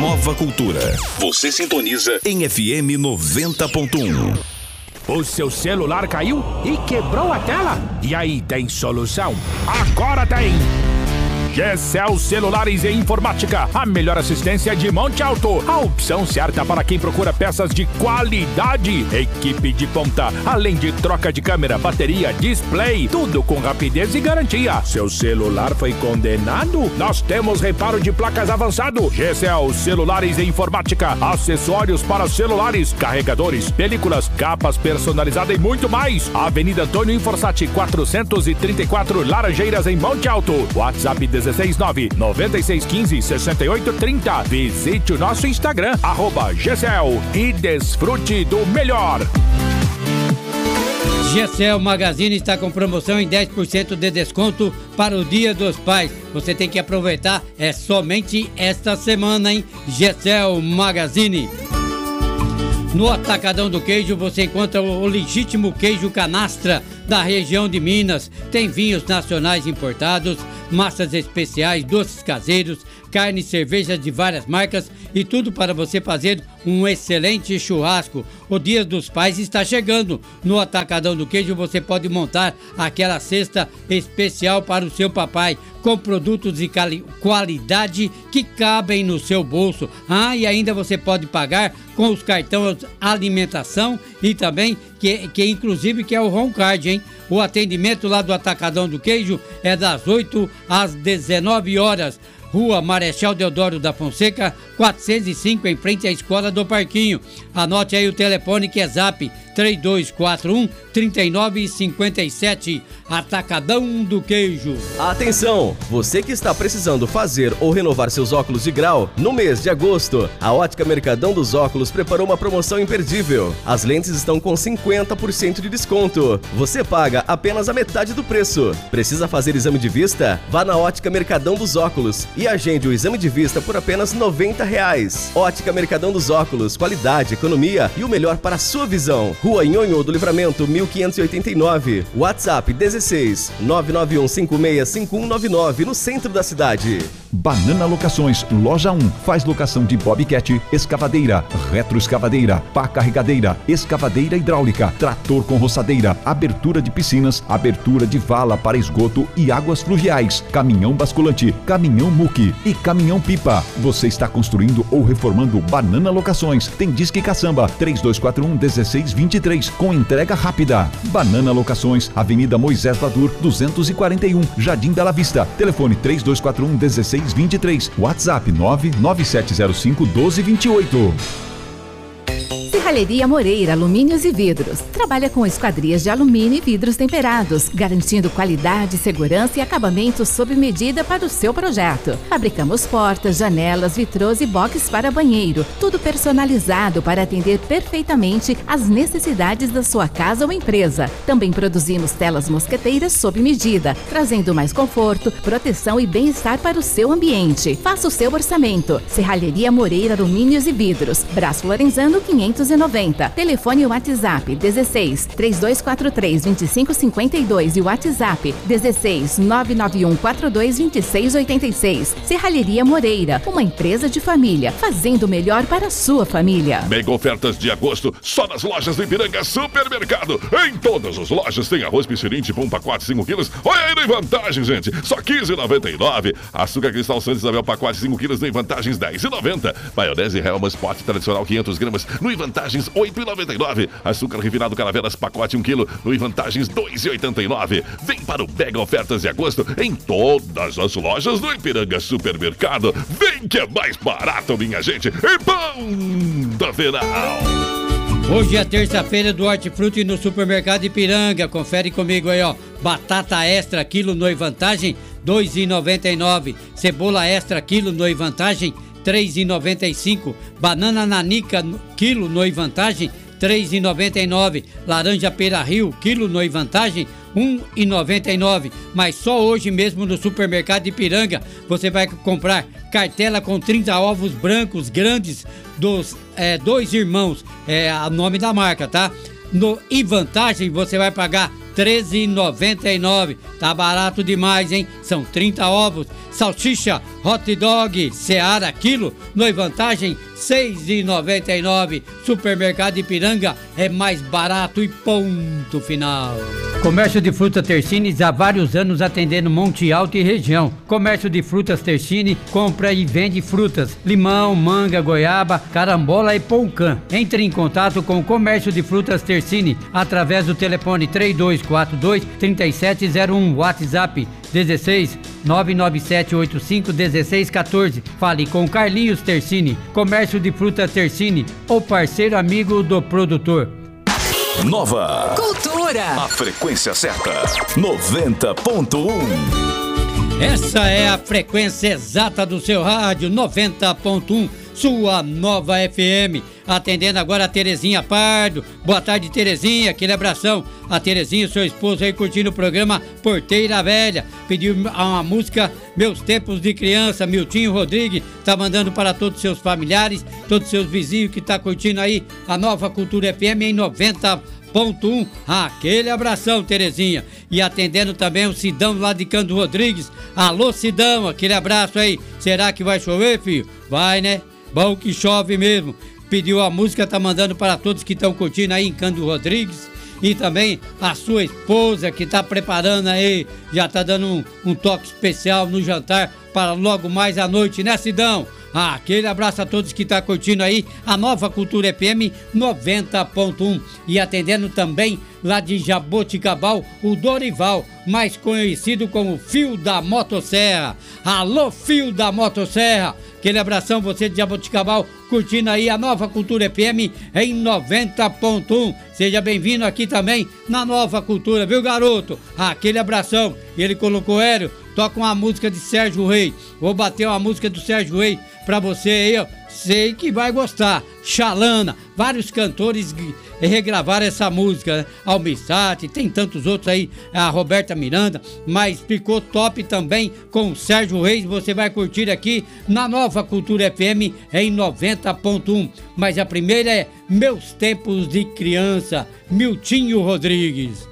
nova cultura. Você sintoniza em FM 90.1. O seu celular caiu e quebrou a tela? E aí, tem solução? Agora tem! GCL Celulares e Informática, a melhor assistência de Monte Alto. A opção certa para quem procura peças de qualidade. Equipe de ponta, além de troca de câmera, bateria, display, tudo com rapidez e garantia. Seu celular foi condenado? Nós temos reparo de placas avançado. GCL Celulares e Informática, acessórios para celulares, carregadores, películas, capas personalizadas e muito mais. Avenida Antônio Inforsati, 434 Laranjeiras, em Monte Alto. WhatsApp 16996156830. Visite o nosso Instagram, @GCL, e desfrute do melhor. GCL Magazine está com promoção em 10% de desconto para o Dia dos Pais. Você tem que aproveitar, é somente esta semana, hein? GCL Magazine. No Atacadão do Queijo você encontra o legítimo queijo canastra da região de Minas. Tem vinhos nacionais importados, massas especiais, doces caseiros, carne e cerveja de várias marcas e tudo para você fazer um excelente churrasco. O Dia dos Pais está chegando. No Atacadão do Queijo você pode montar aquela cesta especial para o seu papai, com produtos de qualidade que cabem no seu bolso. E ainda você pode pagar com os cartões alimentação e também, que inclusive que é o Home Card, hein? O atendimento lá do Atacadão do Queijo é das 8 às 19 horas. Rua Marechal Deodoro da Fonseca, 405, em frente à Escola do Parquinho. Anote aí o telefone que é Zap 3241-3957. Atacadão do Queijo. Atenção! Você que está precisando fazer ou renovar seus óculos de grau, no mês de agosto, a Ótica Mercadão dos Óculos preparou uma promoção imperdível. As lentes estão com 50% de desconto. Você paga apenas a metade do preço. Precisa fazer exame de vista? Vá na Ótica Mercadão dos Óculos e agende o exame de vista por apenas R$90. Ótica Mercadão dos Óculos, qualidade, economia e o melhor para a sua visão. Rua Nhonhô do Livramento, 1589. WhatsApp 16 991565199, no centro da cidade. Banana Locações, loja 1, faz locação de bobcat, escavadeira, retroescavadeira, pá carregadeira, escavadeira hidráulica, trator com roçadeira, abertura de piscinas, abertura de vala para esgoto e águas fluviais, caminhão basculante, caminhão muque e caminhão pipa. Você está construindo ou reformando Banana Locações? Tem Disque Caçamba 3241-1623 com entrega rápida. Banana Locações, Avenida Moisés Vadur 241, Jardim Bela Vista. Telefone 3241-1623. WhatsApp 99705-1228. Serralheria Moreira Alumínios e Vidros. Trabalha com esquadrias de alumínio e vidros temperados, garantindo qualidade, segurança e acabamento sob medida para o seu projeto. Fabricamos portas, janelas, vitrôs e boxes para banheiro, tudo personalizado para atender perfeitamente às necessidades da sua casa ou empresa. Também produzimos telas mosqueteiras sob medida, trazendo mais conforto, proteção e bem-estar para o seu ambiente. Faça o seu orçamento. Serralheria Moreira Alumínios e Vidros, Brás Lorenzano 590. Telefone e WhatsApp 16 3243 2552 e WhatsApp 16 991 42 2686. Serralheria Moreira, uma empresa de família, fazendo o melhor para a sua família. Mega ofertas de agosto só nas lojas do Ipiranga Supermercado. Em todas as lojas tem arroz Pichirim tipo 1 pacote 5 quilos. Olha aí, em vantagem, gente. Só R$15,99. Açúcar Cristal Santa Isabel pacote 5 quilos, em vantagens R$10,90. Maionese Hellmann's pote tradicional 500 gramas, no vantagens R$8,99. Açúcar refinado Caravelas pacote 1 kg, no vantagens R$2,89. Vem para o Mega Ofertas de agosto em todas as lojas do Ipiranga Supermercado. Vem que é mais barato, minha gente. E ponta final. Hoje é terça-feira do Hortifruti no Supermercado Ipiranga. Confere comigo aí, ó. Batata extra quilo no vantagem R$2,99. Cebola extra quilo no vantagem R$3,95. Banana nanica quilo no vantagem R$3,99. Laranja Pera Rio quilo no vantagem R$1,99. Mas só hoje mesmo no Supermercado Ipiranga você vai comprar cartela com 30 ovos brancos grandes dos Dois Irmãos, é o nome da marca, tá? No vantagem você vai pagar R$13,99. Tá barato demais, hein? São 30 ovos. Salsicha Hot dog Seara quilo, no Vantagem, R$ 6,99. Supermercado Ipiranga é mais barato e ponto final. Comércio de frutas Tercines há vários anos atendendo Monte Alto e região. Comércio de frutas Tercine compra e vende frutas, limão, manga, goiaba, carambola e poncã. Entre em contato com o Comércio de Frutas Tercine através do telefone 3242-3701, WhatsApp 16 99785 1614. Fale com Carlinhos Tercine. Comércio de Frutas Tercine, o parceiro amigo do produtor. Nova Cultura. A frequência certa, 90.1. Essa é a frequência exata do seu rádio, 90.1, sua Nova FM. Atendendo agora a Terezinha Pardo. Boa tarde, Terezinha, aquele abração. A Terezinha, seu esposo aí curtindo o programa Porteira Velha. Pediu uma música Meus Tempos de Criança. Miltinho Rodrigues tá mandando para todos os seus familiares, todos os seus vizinhos que tá curtindo aí a Nova Cultura FM em 90.1. Aquele abração, Terezinha. E atendendo também o Sidão lá de Cândido Rodrigues. Alô, Sidão, aquele abraço aí. Será que vai chover, filho? Vai, né? Bom que chove mesmo. Pediu a música, tá mandando para todos que estão curtindo aí em Cândido Rodrigues. E também a sua esposa que tá preparando aí, já tá dando um toque especial no jantar para logo mais à noite, né, Sidão? Aquele abraço a todos que tá curtindo aí a Nova Cultura FM 90.1. E atendendo também lá de Jaboticabal, o Dorival, mais conhecido como Fio da Motosserra. Alô, Fio da Motosserra, aquele abração, você de Jaboticabal, curtindo aí a Nova Cultura FM em 90.1. Seja bem-vindo aqui também na Nova Cultura, viu, garoto? Aquele abração. Ele colocou, Hélio, toca uma música de Sérgio Reis. Vou bater uma música do Sérgio Reis pra você aí, ó. Sei que vai gostar. Xalana, vários cantores regravaram essa música, né? Almissati, tem tantos outros aí, a Roberta Miranda, mas ficou top também com o Sérgio Reis. Você vai curtir aqui na Nova Cultura FM em 90.1. Mas a primeira é Meus Tempos de Criança, Miltinho Rodrigues.